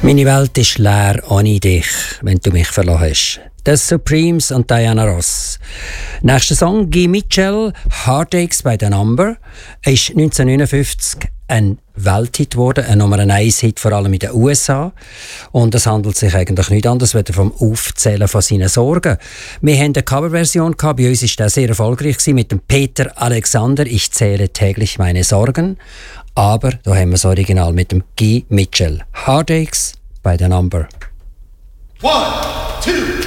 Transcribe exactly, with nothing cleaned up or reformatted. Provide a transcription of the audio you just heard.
Meine Welt ist leer ohne dich, wenn du mich verloren hast. The Supremes und Diana Ross. Nächster Song, Guy Mitchell, Heartaches by the Number. Er ist neunzehnhundertneunundfünfzig ein Welthit geworden, ein Nummer eins Hit, vor allem in den U S A. Und es handelt sich eigentlich nicht anders als vom Aufzählen von seinen Sorgen. Wir haben eine Coverversion gehabt, bei uns war das sehr erfolgreich mit dem Peter Alexander, Ich zähle täglich meine Sorgen. Aber da haben wir das Original mit dem Guy Mitchell. Heartaches by the Number. One, two.